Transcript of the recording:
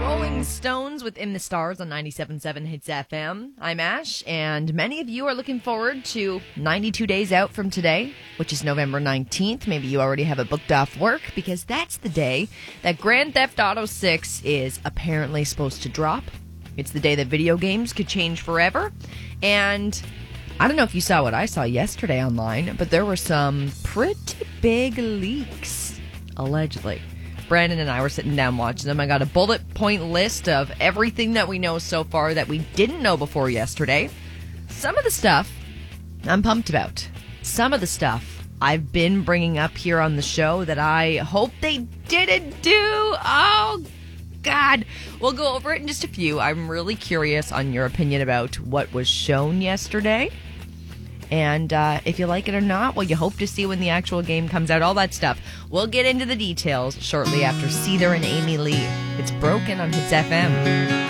Rolling Stones with In the Stars on 97.7 Hits FM. I'm Ash, and many of you are looking forward to 92 days out from today, which is November 19th. Maybe you already have it booked off work, because that's the day that Grand Theft Auto 6 is apparently supposed to drop. It's the day that video games could change forever, and I don't know if you saw what I saw yesterday online, but there were some pretty big leaks, allegedly. Brandon and I were sitting down watching them. I got a bullet point list of everything that we know so far that we didn't know before yesterday. Some of the stuff I'm pumped about. Some of the stuff I've been bringing up here on the show that I hope they didn't do. Oh, God. We'll go over it in just a few. I'm really curious on your opinion about what was shown yesterday. And if you like it or not, well, you hope to see when the actual game comes out, all that stuff. We'll get into the details shortly after Seether and Amy Lee. It's Broken on Hits FM.